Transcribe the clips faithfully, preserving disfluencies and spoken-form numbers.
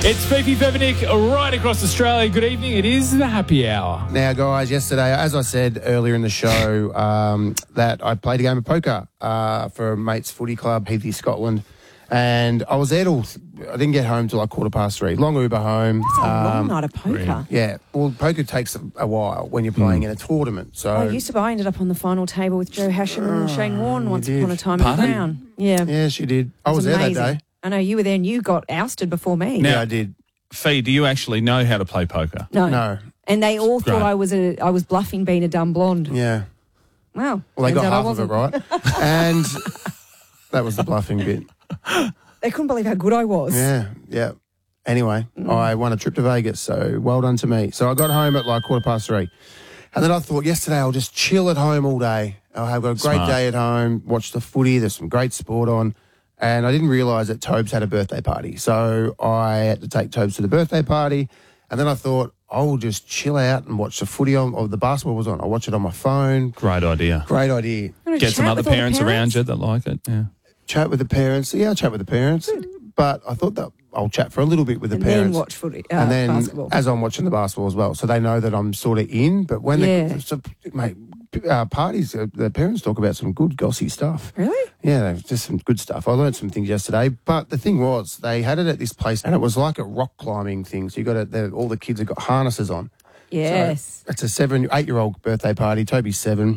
It's Fifi Fevenick right across Australia. Good evening. It is the happy hour. Now, guys, yesterday, as I said earlier in the show, um, that I played a game of poker uh, for a mate's footy club, Heathy, Scotland. And I was there till, I didn't get home till like quarter past three. Long Uber home. It's a long Um, night of poker. Yeah, well, poker takes a, a while when you're playing in a tournament. So I used to, I ended up on the final table with Joe Hashem and Shane Warne once did. upon a time Pardon? in Crown. Yeah. yeah, she did. I It was there that amazing. day. I know you were there and you got ousted before me. Now- Yeah, I did. Fee, do you actually know how to play poker? No. No. And they all thought Great. I was a I was bluffing being a dumb blonde. Yeah. Wow. Well, they Turns got out I half of it wasn't. right. And that was the bluffing bit. They couldn't believe how good I was. Yeah, yeah. Anyway, Mm. I won a trip to Vegas, so well done to me. So I got home at like quarter past three. And then I thought yesterday I'll just chill at home all day. I'll have got a great Smart. day at home, watch the footy, there's some great sport on. And I didn't realise that Tobes had a birthday party. So I had to take Tobes to the birthday party. And then I thought, I'll just chill out and watch the footy on, or the basketball was on. I'll watch it on my phone. Great idea. Great idea. Wanna Get some chat other with all the parents, around you that like it. Yeah. Chat with the parents. Yeah, I'll chat with the parents. But I thought that I'll chat for a little bit with the And parents. then watch footy, uh, and then basketball. as I'm watching the basketball as well, so they know that I'm sort of in. But when Yeah. the so, mate, uh, parties, uh, the parents talk about some good gossy stuff. Really? Yeah, they've- just some good stuff. I learned some things yesterday. But the thing was, they had it at this place, and it was like a rock climbing thing. So you got to, all the kids have got harnesses on. Yes. So it's a seven, eight-year-old birthday party. Toby's seven.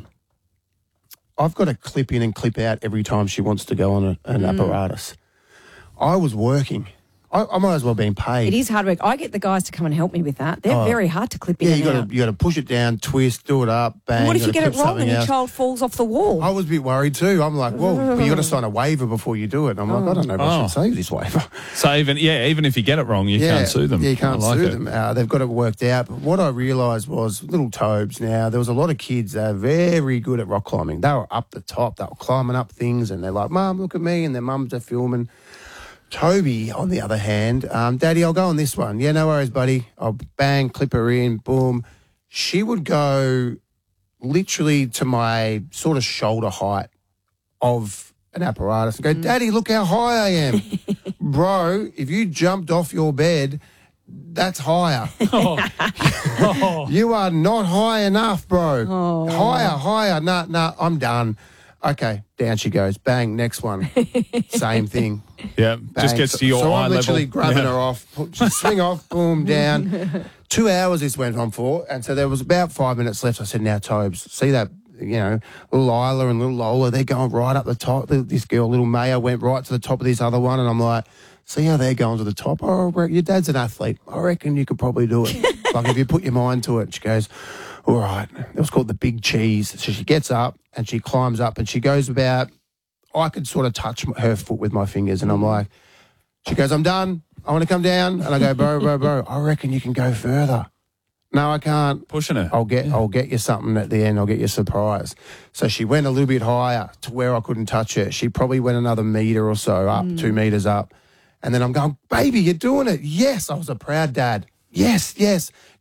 I've got to clip in and clip out every time she wants to go on a, an Mm. apparatus. I was working. I, I might as well have been paid. It is hard work. I get the guys to come and help me with that. They're very hard to clip in Oh. Yeah, you and got out. to you got to push it down, twist, do it up, bang. What if you gotta get it clip wrong and something your else. child falls off the wall? I was a bit worried too. I'm like, well, but you got to sign a waiver before you do it. And I'm like, I don't know if I Oh. should save this waiver. So even yeah, even if you get it wrong, you yeah, can't sue them. Yeah, you can't I like sue it. them. Uh, they've got it worked out. But what I realised was little Tobes now, there was a lot of kids that are very good at rock climbing. They were up the top. They were climbing up things and they're like, Mum, look at me. And their mums are filming. Toby, on the other hand, um, Daddy, I'll go on this one. Yeah, no worries, buddy. I'll bang, clip her in, boom. She would go literally to my sort of shoulder height of an apparatus and go, Daddy, look how high I am. Bro, if you jumped off your bed, that's higher. You are not high enough, bro. Higher, higher. Nah, nah, I'm done. Okay, down she goes. Bang, next one. Same thing. Yeah, Bang. just gets to your so eye I'm literally level. grabbing Yeah. her off, put, just swing off, boom, down. Two hours this went on for, and so there was about five minutes left. I said, now, Tobes, see that, you know, little Isla and little Lola, they're going right up the top. This girl, little Maya, went right to the top of this other one, and I'm like, see how they're going to the top? Oh, I reckon- your dad's an athlete. I reckon you could probably do it. Like, if you put your mind to it. She goes, all right. It was called the Big Cheese. So she gets up, and she climbs up, and she goes about, I could sort of touch her foot with my fingers, and I'm like, she goes, I'm done. I want to come down. And I go, bro, bro, bro, I reckon you can go further. No, I can't. Pushing her. I'll get I'll get you something at the end. I'll get you a surprise. So she went a little bit higher to where I couldn't touch her. She probably went another metre or so up, two metres up. And then I'm going, baby, you're doing it. Yes, I was a proud dad. Yes, yes.